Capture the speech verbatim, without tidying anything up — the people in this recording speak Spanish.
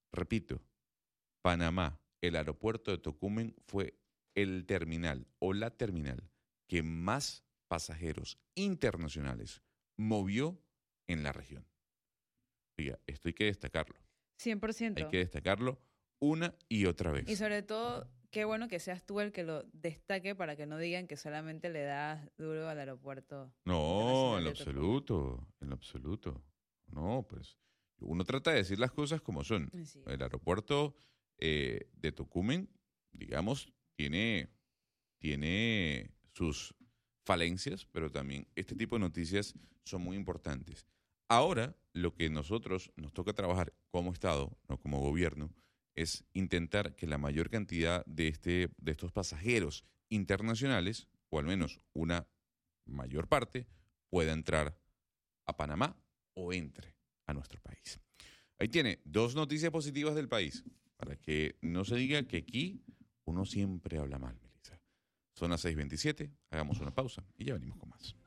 Repito, Panamá, el aeropuerto de Tocumen fue el terminal o la terminal que más pasajeros internacionales movió en la región. Oiga, esto hay que destacarlo. cien por Hay ciento. que destacarlo una y otra Y vez. sobre todo, qué bueno que seas tú el que lo destaque para que no digan que solamente le das duro al aeropuerto No, en internacional lo de Tocumen. absoluto, en lo absoluto. No, pues uno trata de decir las cosas como son. Así El es. aeropuerto eh, de Tocumen, digamos, tiene, tiene sus falencias, pero también este tipo de noticias son muy importantes. Ahora, lo que nosotros nos toca trabajar como Estado, no como gobierno, es intentar que la mayor cantidad de, este, de estos pasajeros internacionales, o al menos una mayor parte, pueda entrar a Panamá o entre a nuestro país. Ahí tiene dos noticias positivas del país, para que no se diga que aquí uno siempre habla mal, Melissa. Son las seis veintisiete, hagamos una pausa y ya venimos con más.